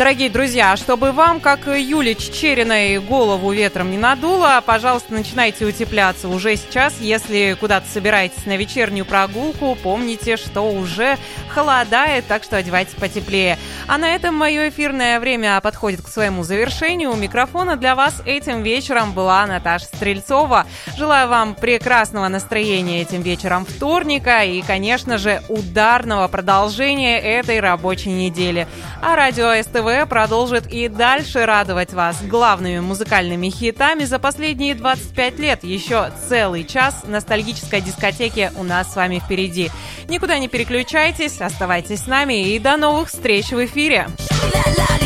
Дорогие друзья, чтобы вам, как Юле Чичериной, голову ветром не надуло, пожалуйста, начинайте утепляться уже сейчас. Если куда-то собираетесь на вечернюю прогулку, помните, что уже холодает, так что одевайтесь потеплее. А на этом мое эфирное время подходит к своему завершению. У микрофона для вас этим вечером была Наташа Стрельцова. Желаю вам прекрасного настроения этим вечером вторника и, конечно же, ударного продолжения этой рабочей недели. А радио СТВ продолжит и дальше радовать вас главными музыкальными хитами за последние 25 лет. Еще целый час ностальгической дискотеки у нас с вами впереди. Никуда не переключайтесь, оставайтесь с нами и до новых встреч в эфире.